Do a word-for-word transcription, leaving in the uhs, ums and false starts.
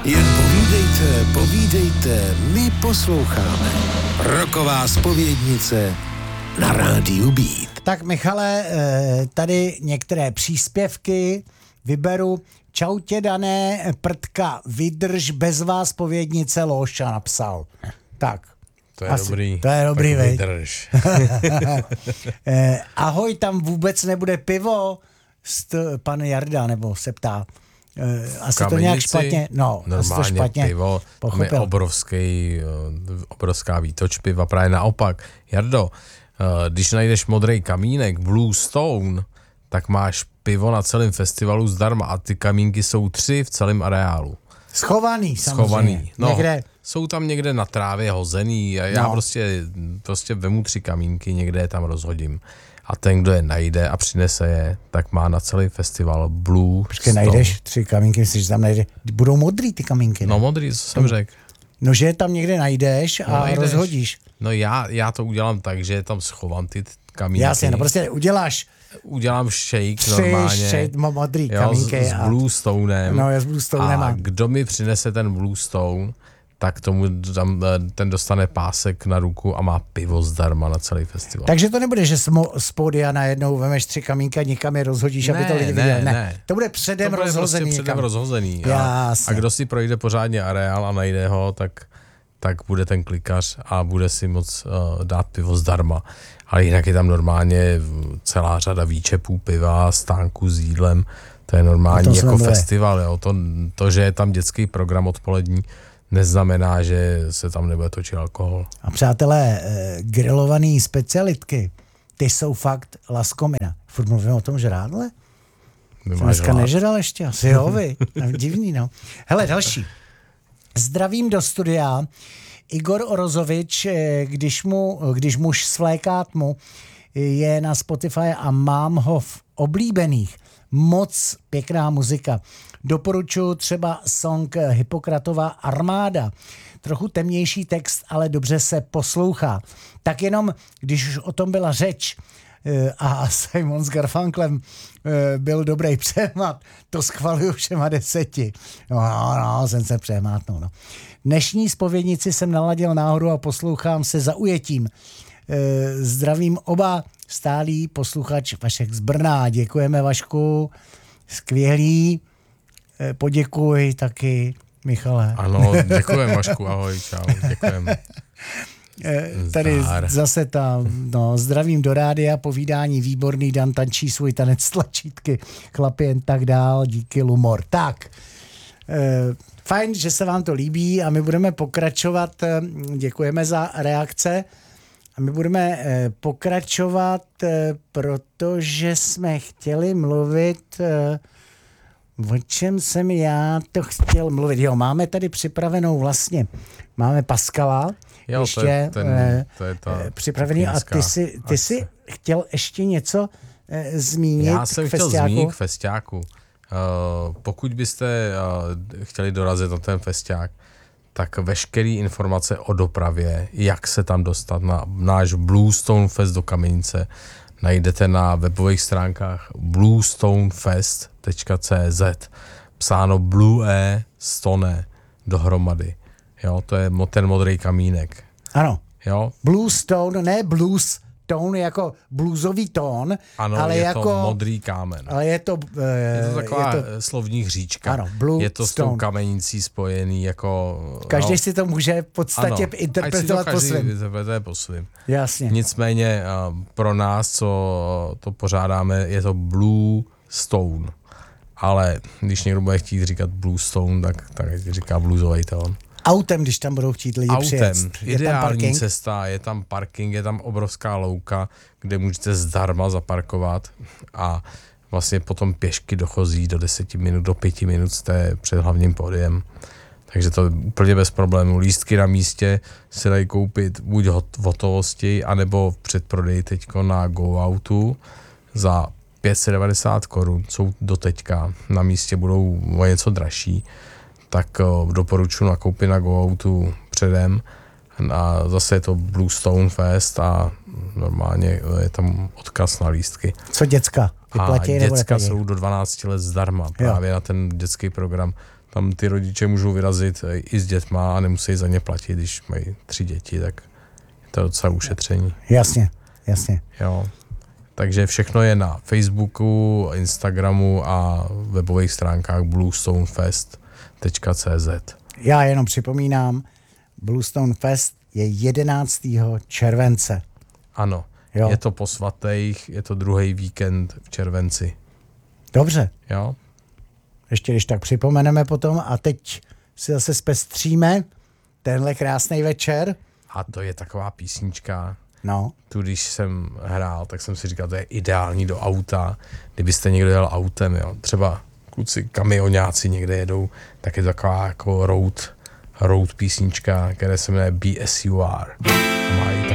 Jen povídejte, povídejte, my posloucháme. Roková zpovědnice na rádiu Beat. Tak Michale, tady některé příspěvky vyberu. Čau tě, Dané, prdka, vydrž, bez vás povědnice Lóša napsal. Tak. To je Asi, dobrý. To je dobrý, tak vej. Vydrž. Ahoj, tam vůbec nebude pivo? St- pan Jarda, nebo se ptá. Asi to nějak špatně, no, asi to špatně pivo, tam je obrovský, obrovská výtoč piva, právě naopak. Jardo, když najdeš modrý kamínek, Blue Stone, tak máš pivo na celém festivalu zdarma a ty kamínky jsou tři v celém areálu. Schovaný, samozřejmě. Schovaný, no. Někde. Jsou tam někde na trávě hozený a já no. prostě, prostě vemu tři kamínky, někde je tam rozhodím. A ten, kdo je najde a přinese je, tak má na celý festival Blue Počkej, Stone. najdeš tři kamínky, myslíš, že tam najde. Budou modrý ty kamínky, ne? No modrý, co jsem řekl. No, že je tam někde najdeš a no, najdeš. rozhodíš. No já, já to udělám tak, že je tam schovan ty kamínky. Jasně, no prostě uděláš udělám shake tři normálně. Tři modrý kamínky. Jo, s, s Blue Stonem. No, je s Blue Stonem. A kdo mi přinese ten Blue Stone, tak tomu tam, ten dostane pásek na ruku a má pivo zdarma na celý festival. Takže to nebude, že z pódia najednou vemeš tři kamínka, někam je rozhodíš, ne, aby to lidi ne, viděli. Ne, ne. To bude předem to bude rozhozený. Prostě předem rozhozený. A, a kdo si projde pořádně areál a najde ho, tak, tak bude ten klikař a bude si moc uh, dát pivo zdarma. Ale jinak je tam normálně celá řada výčepů piva, stánků s jídlem. To je normální jako festival. Jo. To, to, že je tam dětský program odpolední, neznamená, že se tam nebude točit alkohol. A přátelé, eh, grilovaný specialitky, ty jsou fakt laskomina. Furt mluvím o tom žrádle? Jsem dneska nežral ještě, asi jo, vy. Divný, no. Hele, další. Zdravím do studia. Igor Orozovič, když, mu, když muž svléká tmu, je na Spotify a mám ho v oblíbených. Moc pěkná muzika. Doporučuji třeba song Hippokratova Armáda. Trochu temnější text, ale dobře se poslouchá. Tak jenom, když už o tom byla řeč a Simon s Garfunklem byl dobrý přehmat, to schvaluju všema deseti. No, no, no, jsem se přehmátnul. No. Dnešní zpovědnici jsem naladil náhodou a poslouchám se zaujetím. Zdravím oba, stálý posluchač Vašek z Brna. Děkujeme, Vašku. Skvělý. Poděkuj taky, Michale. Ano, děkujeme, Vašku. Ahoj, čau. Děkujeme. Tady Zdar. Zase tam, no, zdravím do rádia, povídání výborný, Dan tančí svůj tanec tlačítky, chlapi jen tak dál, díky Lumor. Tak, e, fajn, že se vám to líbí a my budeme pokračovat, děkujeme za reakce, a my budeme e, pokračovat, e, protože jsme chtěli mluvit, e, o čem jsem já to chtěl mluvit. Jo, máme tady připravenou vlastně, máme Pascala, Jo, ještě to je, ten, to je ta připravený a ty jsi, ty jsi chtěl ještě něco e, zmínit. Já jsem chtěl zmínit k festiáku. Uh, pokud byste uh, chtěli dorazit na ten festiák, tak veškeré informace o dopravě, jak se tam dostat na náš Blue Stone Fest do Kamenice, najdete na webových stránkách bluestonefest tečka cé zet. Psáno Blue E Stone dohromady. Jo, to je ten modrý kamínek. Ano. Jo. Blue Stone, ne blues tone jako bluesový tón, ano, ale je jako to modrý kámen. Ale je to je to taková je to, slovní hříčka. Ano, Blue je to Stone. S tou kamenicí spojený jako každý no, si to může v podstatě ano, interpretovat po svém. interpretuje po svém. Jasně. Nicméně pro nás, co to pořádáme, je to Blue Stone. Ale když někdo bude chtít říkat Blue Stone, tak, tak říká bluesový tón. Autem, když tam budou chtít lidi přijet. Autem, ideální cesta, je tam parking, je tam obrovská louka, kde můžete zdarma zaparkovat a vlastně potom pěšky dochozí do deseti minut, do pěti minut jste před hlavním pódiem. Takže to je úplně bez problémů. Lístky na místě se dají koupit buď v hotovosti, anebo v předprodeji teďko na GoOutu za pět set devadesát korun, jsou do teďka, na místě budou o něco dražší. Tak uh, doporučuji nakoupit na GoOutu předem a zase je to Blue Stone Fest a normálně je tam odkaz na lístky. Co děcka? A děcka jsou do dvanácti let zdarma, právě jo. Na ten dětský program, tam ty rodiče můžou vyrazit i s dětma a nemusí za ně platit, když mají tři děti, tak je to docela ušetření. Jasně, jasně. Jo. Takže všechno je na Facebooku, Instagramu a webových stránkách bluestonefest tečka cé zet. Já jenom připomínám, Bluestone Fest je jedenáctého července. Ano, jo. Je to po svatých, je to druhý víkend v červenci. Dobře. Jo. Ještě když tak připomeneme potom a teď si zase zpestříme tenhle krásný večer. A to je taková písnička. No. Tu, když jsem hrál, tak jsem si říkal, to je ideální do auta, kdybyste někdo jel autem, jo. Třeba kluci kamionáci někde jedou, tak je to taková jako road, road písnička, která se jmenuje B S U R. Má i